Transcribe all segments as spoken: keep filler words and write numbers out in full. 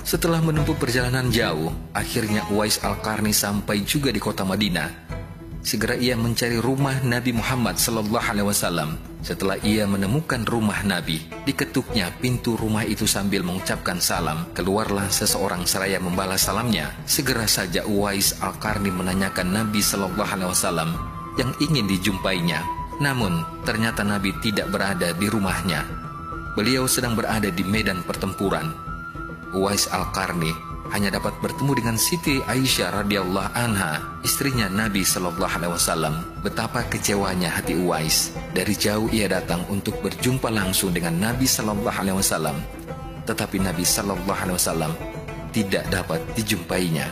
Setelah menempuh perjalanan jauh, akhirnya Uwais Al-Qarni sampai juga di kota Madinah. Segera ia mencari rumah Nabi Muhammad sallallahu alaihi wasallam. Setelah ia menemukan rumah Nabi, diketuknya pintu rumah itu sambil mengucapkan salam. Keluarlah seseorang seraya membalas salamnya. Segera saja Uwais Al-Qarni menanyakan Nabi sallallahu alaihi wasallam yang ingin dijumpainya. Namun, ternyata Nabi tidak berada di rumahnya. Beliau sedang berada di medan pertempuran. Uwais Al-Qarni hanya dapat bertemu dengan Siti Aisyah radhiyallahu anha, istrinya Nabi sallallahu alaihi wasallam. Betapa kecewanya hati Uwais. Dari jauh ia datang untuk berjumpa langsung dengan Nabi sallallahu alaihi wasallam, tetapi Nabi sallallahu alaihi wasallam tidak dapat dijumpainya.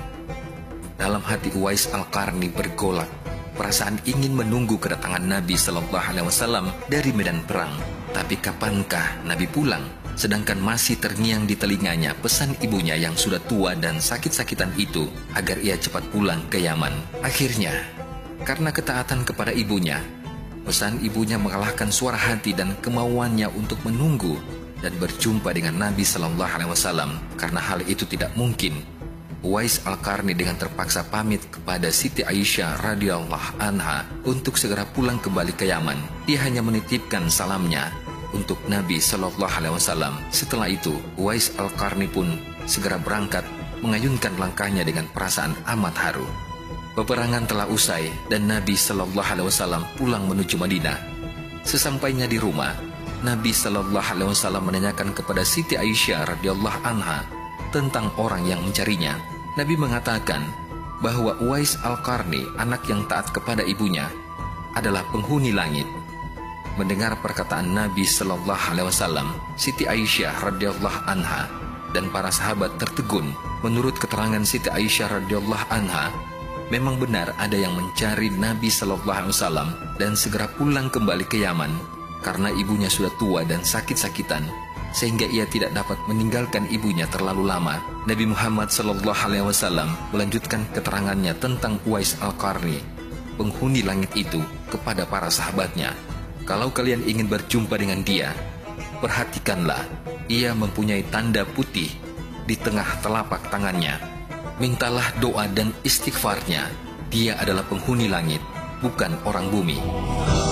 Dalam hati Uwais Al-Qarni bergolak. Perasaan ingin menunggu kedatangan Nabi sallallahu alaihi wasallam dari medan perang. Tapi kapankah Nabi pulang? Sedangkan masih terngiang di telinganya pesan ibunya yang sudah tua dan sakit-sakitan itu agar ia cepat pulang ke Yaman. Akhirnya, karena ketaatan kepada ibunya, pesan ibunya mengalahkan suara hati dan kemauannya untuk menunggu dan berjumpa dengan Nabi sallallahu alaihi wasallam. Karena hal itu tidak mungkin, Uwais Al-Qarni dengan terpaksa pamit kepada Siti Aisyah radhiyallahu anha untuk segera pulang kembali ke Yaman. Dia hanya menitipkan salamnya untuk Nabi sallallahu alaihi wasallam. Setelah itu, Uwais Al-Qarni pun segera berangkat mengayunkan langkahnya dengan perasaan amat haru. Peperangan telah usai dan Nabi sallallahu alaihi wasallam pulang menuju Madinah. Sesampainya di rumah, Nabi sallallahu alaihi wasallam menanyakan kepada Siti Aisyah radhiyallahu anha tentang orang yang mencarinya. Nabi mengatakan bahwa Uwais Al-Qarni, anak yang taat kepada ibunya, adalah penghuni langit. Mendengar perkataan Nabi sallallahu alaihi wasallam, Siti Aisyah radhiyallahu anha dan para sahabat tertegun. Menurut keterangan Siti Aisyah radhiyallahu anha, memang benar ada yang mencari Nabi sallallahu alaihi wasallam dan segera pulang kembali ke Yaman karena ibunya sudah tua dan sakit-sakitan, sehingga ia tidak dapat meninggalkan ibunya terlalu lama. Nabi Muhammad sallallahu alaihi wasallam melanjutkan keterangannya tentang Uwais Al-Qarni, penghuni langit itu, kepada para sahabatnya. Kalau kalian ingin berjumpa dengan dia, perhatikanlah, ia mempunyai tanda putih di tengah telapak tangannya. Mintalah doa dan istighfarnya. Dia adalah penghuni langit, bukan orang bumi.